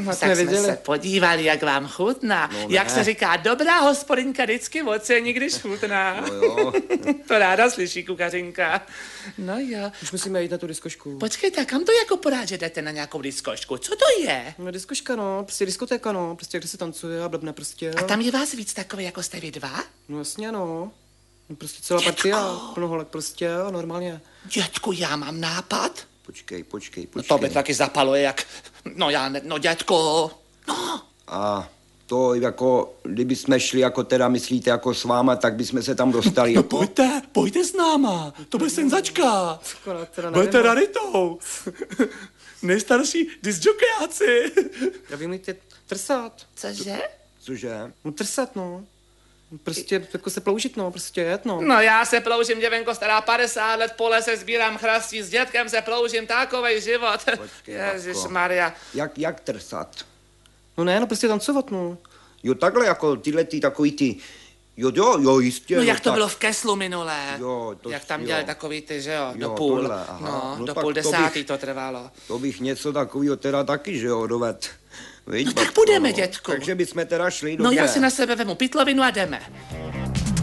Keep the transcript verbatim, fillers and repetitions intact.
No, tak jsme se podívali, jak vám chutná. No, jak se říká, dobrá hospodinka vždycky ocení, když chutná. No jo. To ráda slyší kukařinka. No jo. Už musíme jít na tu diskošku. Počkejte, kam to jako porád, že jdete na nějakou diskošku? Co to je? No diskoška, no, prostě diskotéka, no, prostě kde se tancuje a blbne prostě. A tam je vás víc takový, jako jste vy dva? No jasně, no. No, prostě celá Dětko. partia, plno holek prostě, normálně. Dětku, já mám nápad. Počkej, počkej, No počkej. to by taky zapaluje, jak... No já ne... No dětko. No. A to jako, kdyby jsme šli jako teda, myslíte, jako s váma, tak bychom se tam dostali. No Jako? pojďte, pojďte s náma. To bude senzačka. Skoro, teda nevím, Budete no. raritou. Nejstarší disjokejáci. Já vím, jít trsat. Cože? Cože? No trsat, no. Prostě jako se ploužit, no, prostě jet, no. No já se ploužím, děvenko stará padesát let, po lese sbírám chrastí, s dětkem se ploužím, takovej život. Počkej, Ježišmarja. Jak, jak trsat? No ne, no prostě tancovat, no. Jo, takhle jako tyhle ty takový ty... Jo, jo, jo, jistě. No jo, jak to tak. bylo v Keslu minulé. Jo, to- Jak tam jo. dělali takový ty, že jo, do Jo, půl. tohle, aha. No, No do tak půl to bych- desátý to trvalo. To bych něco takového teda taky, že jo, doved. Víš, No tak babko, půjdeme, no. dětku. Takže bychom teda šli, No dobře. já si na sebe vemu pytlovinu a jdeme.